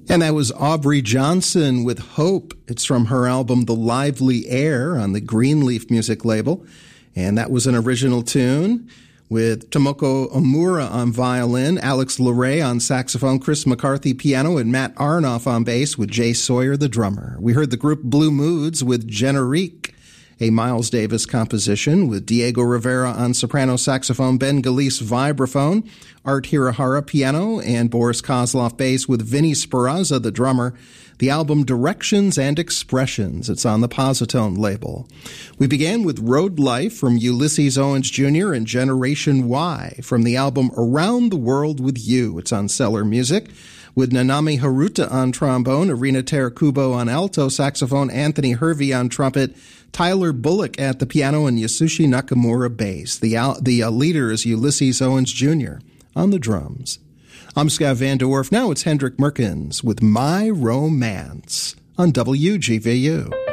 And that was Aubrey Johnson with Hope. It's from her album The Lively Air on the Greenleaf music label. And that was an original tune with Tomoko Omura on violin, Alex Leray on saxophone, Chris McCarthy piano, and Matt Aronoff on bass with Jay Sawyer the drummer. We heard the group Blue Moods with Generique, a Miles Davis composition with Diego Rivera on soprano saxophone, Ben Galice vibraphone, Art Hirahara piano, and Boris Kozlov bass with Vinny Speranza the drummer. The album Directions and Expressions. It's on the Positone label. We began with Road Life from Ulysses Owens Jr. and Generation Y from the album Around the World with You. It's on Cellar Music with Nanami Haruta on trombone, Irina Terakubo on alto saxophone, Anthony Hervey on trumpet, Tyler Bullock at the piano, and Yasushi Nakamura bass. The leader is Ulysses Owens Jr. on the drums. I'm Scott Van De Werf. Now it's Hendrik Merkens with My Romance on WGVU.